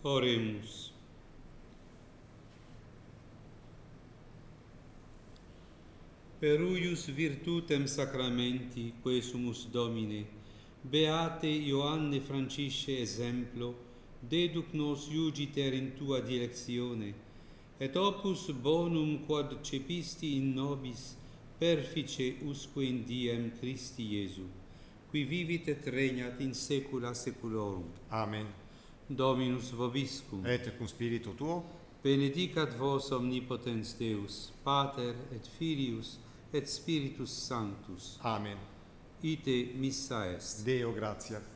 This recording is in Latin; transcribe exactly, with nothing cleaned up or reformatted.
Oremus. Per uius virtutem sacramenti, quae sumus Domine, beate Ioanne Francisce exemplo, deduc nos iugiter in tua directione, et opus bonum quod cepisti in nobis, perfice usque in diem Christi Iesu, qui vivit et regnat in saecula saeculorum. Amen. Dominus vobiscum. Et cum spiritu tuo. Benedicat vos omnipotens Deus, Pater et Filius et Spiritus Sanctus. Amen. Ite missa est. Deo gratia.